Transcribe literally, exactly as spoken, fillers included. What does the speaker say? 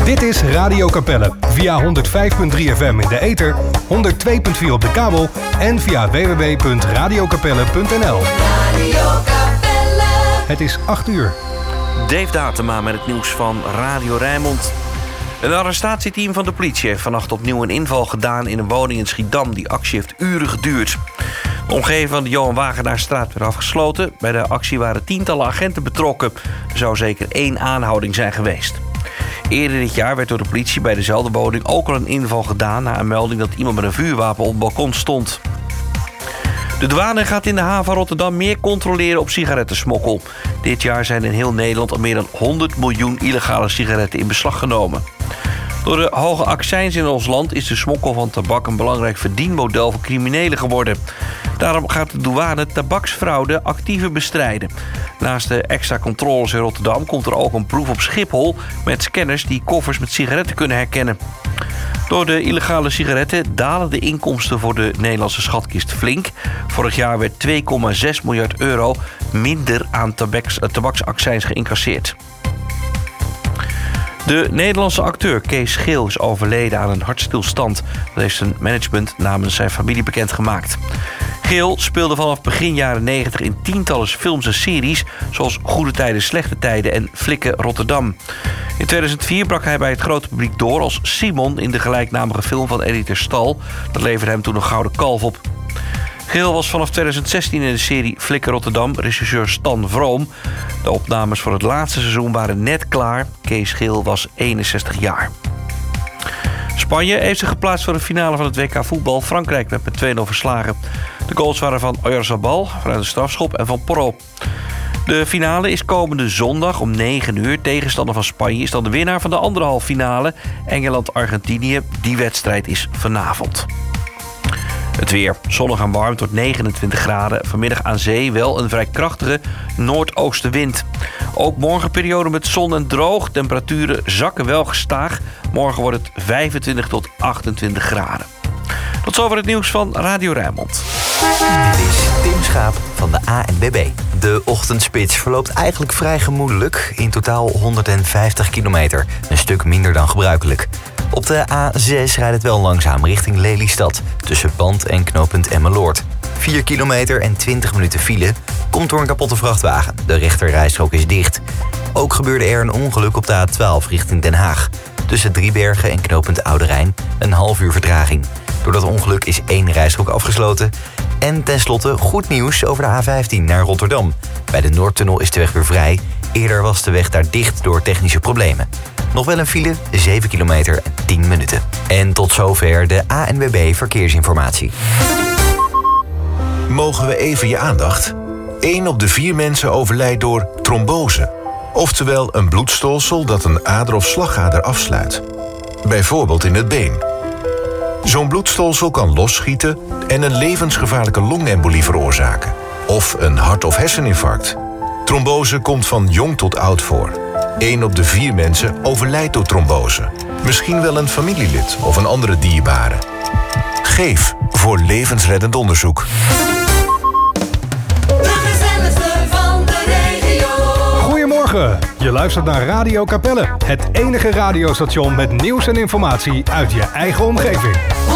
Dit is Radio Capelle via honderd vijf komma drie F M in de ether, honderd twee komma vier op de kabel en via w w w punt radio capelle punt n l. Radio Capelle. Het is acht uur. Dave Datema met het nieuws van Radio Rijnmond. Een arrestatieteam van de politie heeft vannacht opnieuw een inval gedaan in een woning in Schiedam. Die actie heeft uren geduurd. De omgeving van de Johan Wagenaarstraat werd afgesloten. Bij de actie waren tientallen agenten betrokken. Er zou zeker één aanhouding zijn geweest. Eerder dit jaar werd door de politie bij dezelfde woning ook al een inval gedaan na een melding dat iemand met een vuurwapen op het balkon stond. De douane gaat in de haven van Rotterdam meer controleren op sigarettensmokkel. Dit jaar zijn in heel Nederland al meer dan honderd miljoen illegale sigaretten in beslag genomen. Door de hoge accijns in ons land is de smokkel van tabak een belangrijk verdienmodel voor criminelen geworden. Daarom gaat de douane tabaksfraude actiever bestrijden. Naast de extra controles in Rotterdam komt er ook een proef op Schiphol met scanners die koffers met sigaretten kunnen herkennen. Door de illegale sigaretten dalen de inkomsten voor de Nederlandse schatkist flink. Vorig jaar werd twee komma zes miljard euro minder aan tabaks, tabaksaccijns geïncasseerd. De Nederlandse acteur Kees Geel is overleden aan een hartstilstand. Dat heeft zijn management namens zijn familie bekendgemaakt. Geel speelde vanaf begin jaren negentig in tientallen films en series, zoals Goede Tijden, Slechte Tijden en Flikken Rotterdam. In tweeduizend vier brak hij bij het grote publiek door als Simon in de gelijknamige film van Eddie ter Stal. Dat leverde hem toen een gouden kalf op. Geel was vanaf tweeduizend zestien in de serie Flikken Rotterdam, regisseur Stan Vroom. De opnames voor het laatste seizoen waren net klaar. Kees Geel was eenenzestig jaar. Spanje heeft zich geplaatst voor de finale van het W K voetbal. Frankrijk werd met twee nul verslagen. De goals waren van Oyarzabal vanuit de strafschop en van Porro. De finale is komende zondag om negen uur. Tegenstander van Spanje is dan de winnaar van de andere halve finale. Engeland-Argentinië. Die wedstrijd is vanavond. Het weer. Zonnig en warm tot negenentwintig graden. Vanmiddag aan zee wel een vrij krachtige noordoostenwind. Ook morgen periode met zon en droog. Temperaturen zakken wel gestaag. Morgen wordt het vijfentwintig tot achtentwintig graden. Tot zover het nieuws van Radio Rijnmond. Dit is Tim Schaap van de A N W B. De ochtendspits verloopt eigenlijk vrij gemoedelijk. In totaal honderdvijftig kilometer. Een stuk minder dan gebruikelijk. Op de A zes rijdt het wel langzaam richting Lelystad. Tussen Band en knooppunt Emmeloord. vier kilometer en twintig minuten file. Komt door een kapotte vrachtwagen. De rechterrijstrook is dicht. Ook gebeurde er een ongeluk op de A twaalf richting Den Haag. Tussen Driebergen en knooppunt Oude Rijn een half uur vertraging. Door dat ongeluk is één rijstrook afgesloten. En tenslotte goed nieuws over de A vijftien naar Rotterdam. Bij de Noordtunnel is de weg weer vrij. Eerder was de weg daar dicht door technische problemen. Nog wel een file, zeven kilometer en tien minuten. En tot zover de A N W B Verkeersinformatie. Mogen we even je aandacht? Eén op de vier mensen overlijdt door trombose. Oftewel een bloedstolsel dat een ader of slagader afsluit. Bijvoorbeeld in het been. Zo'n bloedstolsel kan losschieten en een levensgevaarlijke longembolie veroorzaken. Of een hart- of herseninfarct. Trombose komt van jong tot oud voor. Eén op de vier mensen overlijdt door trombose. Misschien wel een familielid of een andere dierbare. Geef voor levensreddend onderzoek. Goedemorgen, je luistert naar Radio Capelle. Het enige radiostation met nieuws en informatie uit je eigen omgeving.